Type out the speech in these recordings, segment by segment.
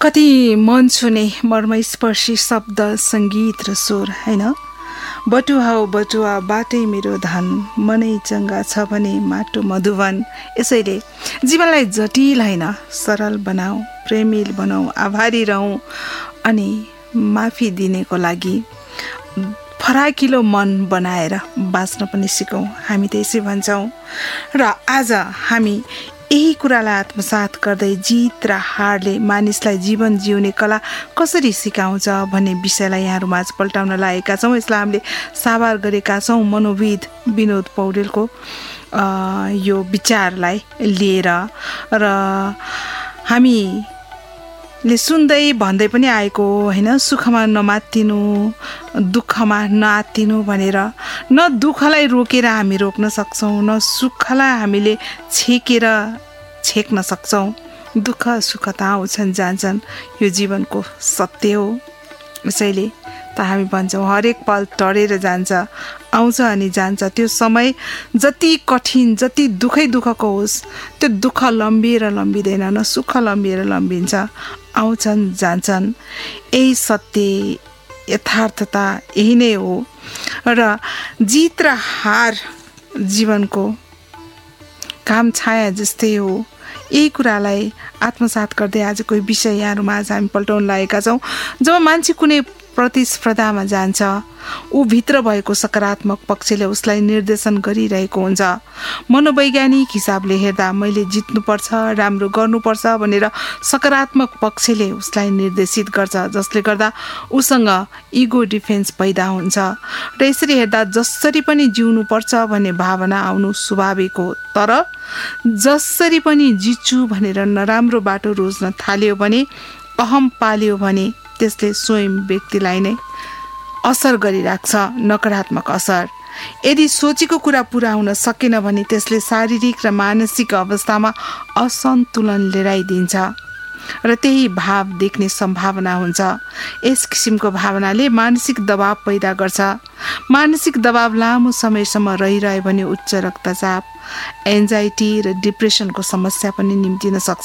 कति मन छुने मर्मस्पर्शी शब्द सङ्गीत र स्वर हैन। बटुवा हो बटुवा बाटै मेरो धन, मनै चङ्गा छ भने माटो मधुवन। यसैले जीवनलाई जटिल हैन सरल बनाऊ, प्रेमिल बनाऊ, आभारी रहौँ अनि माफी दिनेको लागि फराकिलो मन बनाएर बाँच्न पनि सिकौँ। हामी त यसै भन्छौँ र आज हामी यही कुरालाई आत्मसात गर्दै जित र हारले मानिसलाई जीवन जिउने कला कसरी सिकाउँछ भन्ने विषयलाई यहाँहरूमाझ पल्टाउन लागेका छौँ। यसलाई हामीले साभार गरेका छौँ मनोविद विनोद पौडेलको यो विचारलाई लिएर र हामीले सुन्दै भन्दै पनि आएको होइन, सुखमा नमात्तिनु, दुःखमा नआत्तिनु भनेर। न दुःखलाई रोकेर हामी रोक्न सक्छौँ, न सुखलाई हामीले छेक्न सक्छौँ। दुःख सुख त आउँछन् जान्छन्, यो जीवनको सत्य हो। यसैले त हामी भन्छौँ हरेक पल टरेर जान्छ, आउँछ अनि जान्छ। त्यो समय जति कठिन जति दुःखको होस्, त्यो दुःख लम्बिएर लम्बिँदैन, न सुख लम्बिएर लम्बिन्छ, आउँछन् जान्छन्। यही सत्य यथार्थता यही नै हो र जित र हार जीवनको काम छाया जस्तै हो। यही कुरालाई आत्मसात गर्दै आजको विषय यहाँहरूमा आज हामी पल्टाउन लागेका छौँ। जब मान्छे कुनै प्रतिस्पर्धामा जान्छ, ऊ भित्र भएको सकारात्मक पक्षले उसलाई निर्देशन गरिरहेको हुन्छ। मनोवैज्ञानिक हिसाबले हेर्दा मैले जित्नुपर्छ, राम्रो गर्नुपर्छ भनेर सकारात्मक पक्षले उसलाई निर्देशित गर्छ, जसले गर्दा उसँग इगो डिफेन्स पैदा हुन्छ र यसरी हेर्दा जसरी पनि जिउनुपर्छ भन्ने भावना आउनु स्वाभाविक हो। तर जसरी पनि जित्छु भनेर नराम्रो बाटो रोज्न थाल्यो भने, अहम पाल्यो भने त्यसले स्वयं व्यक्तिलाई नै असर गरिराख्छ, नकारात्मक असर। यदि सोचेको कुरा पुरा हुन सकेन भने त्यसले शारीरिक र मानसिक अवस्थामा असन्तुलन लिएर आइदिन्छ र त्यही भाव देख्ने सम्भावना हुन्छ। यस किसिमको भावनाले मानसिक दबाव पैदा गर्छ। मानसिक दबाव लामो समयसम्म रहिरह्यो भने उच्च रक्तचाप, एन्जाइटी र डिप्रेसनको समस्या पनि निम्तिन सक्छ।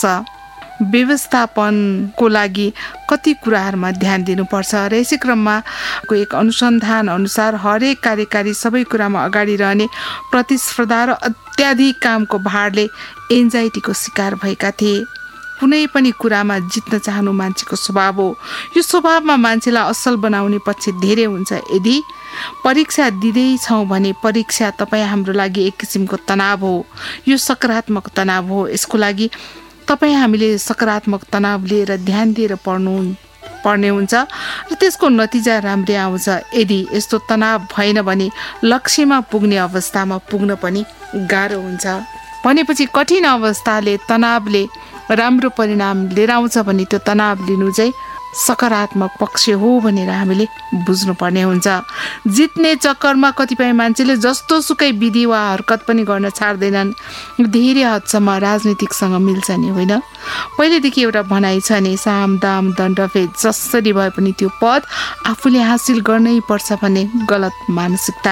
व्यवस्थापनको लागि कति कुराहरूमा ध्यान दिनुपर्छ र यसै क्रममा एक अनुसन्धान अनुसार हरेक कार्यकारी सबै कुरामा अगाडि रहने, प्रतिस्पर्धा र अत्याधिक कामको भारले एन्जाइटीको शिकार भएका थिए। कुनै पनि कुरामा जित्न चाहनु मान्छेको स्वभाव हो। यो स्वभावमा मान्छेलाई असल बनाउने पक्ष धेरै हुन्छ। यदि परीक्षा दिँदैछौँ भने परीक्षा तपाईँ हाम्रो लागि एक किसिमको तनाव हो। यो सकारात्मक तनाव हो। यसको लागि हामीले सकारात्मक तनाव लिएर ध्यान दिएर पर्ने हुन्छ र त्यसको नतिजा राम्रै आउँछ। यदि यस्तो तनाव भएन भने लक्ष्यमा पुग्ने अवस्थामा पुग्न पनि गाह्रो हुन्छ। भनेपछि कठिन अवस्थाले तनावले राम्रो परिणाम लिएर आउँछ भने त्यो तनाव लिनु चाहिँ सकारात्मक पक्ष हो भनेर हामीले बुझ्नुपर्ने हुन्छ। जित्ने चक्करमा कतिपय मान्छेले जस्तो सुकै विधि वा हरकत पनि गर्न छाड्दैनन्। धेरै हदसम्म राजनीतिकसँग मिल्छ नि, होइन? पहिलेदेखि एउटा भनाइ छ नि, साम दाम दण्ड भेद, जसरी भए पनि त्यो पद आफूले हासिल गर्नै पर्छ भन्ने गलत मानसिकता।